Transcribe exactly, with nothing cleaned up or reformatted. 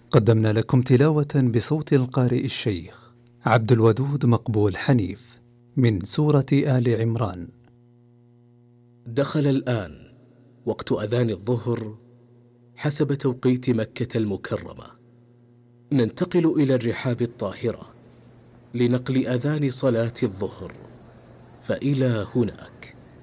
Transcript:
قدمنا لكم تلاوة بصوت القارئ الشيخ عبد الودود مقبول حنيف من سورة آل عمران. دخل الآن وقت أذان الظهر حسب توقيت مكة المكرمة. ننتقل إلى الرحاب الطاهرة لنقل أذان صلاة الظهر، فإلى هناك.